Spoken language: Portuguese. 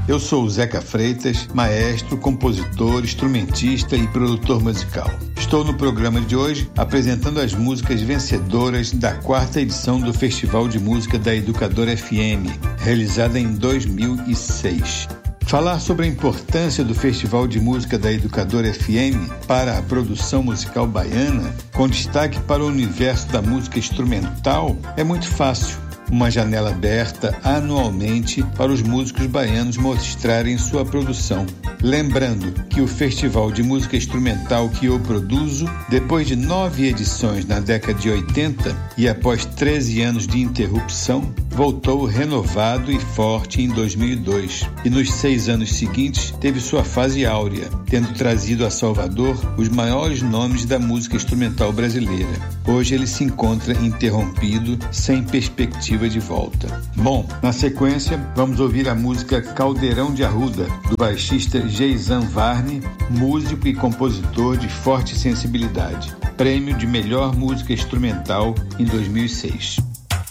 Eu sou o Zeca Freitas, maestro, compositor, instrumentista e produtor musical. Estou no programa de hoje apresentando as músicas vencedoras da 4ª edição do Festival de Música da Educadora FM, realizada em 2006. Falar sobre a importância do Festival de Música da Educadora FM para a produção musical baiana, com destaque para o universo da música instrumental, é muito fácil. Uma janela aberta anualmente para os músicos baianos mostrarem sua produção. Lembrando que o Festival de Música Instrumental que eu produzo, depois de 9 edições na década de 80 e após 13 anos de interrupção, voltou renovado e forte em 2002. E nos 6 anos seguintes teve sua fase áurea, tendo trazido a Salvador os maiores nomes da música instrumental brasileira. Hoje ele se encontra interrompido, sem perspectiva de volta. Bom, na sequência, vamos ouvir a música Caldeirão de Arruda, do baixista Geizan Varni, músico e compositor de forte sensibilidade. Prêmio de Melhor Música Instrumental em 2006.